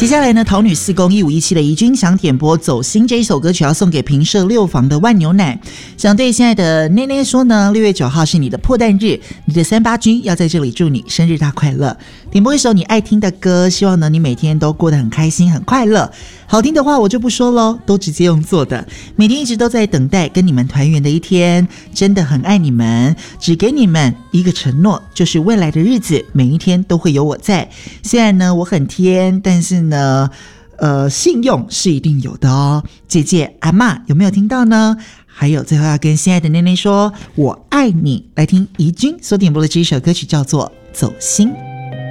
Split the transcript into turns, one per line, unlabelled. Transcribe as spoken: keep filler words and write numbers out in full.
接下来呢，桃女四公一五一七的怡君想点播《走心》这一首歌曲，要送给平社六房的万牛奶。想对现在的内内说呢，六月九号是你的破蛋日，你的三八君要在这里祝你生日大快乐。点播一首你爱听的歌，希望呢你每天都过得很开心很快乐。好听的话我就不说咯，都直接用做的。每天一直都在等待跟你们团圆的一天，真的很爱你们，只给你们一个承诺，就是未来的日子每一天都会有我在。虽然呢我很天，但是呢呃，信用是一定有的哦。姐姐阿嬷有没有听到呢？还有最后要跟心爱的内内说我爱你。来听怡君所点播的这一首歌曲叫做《走心》。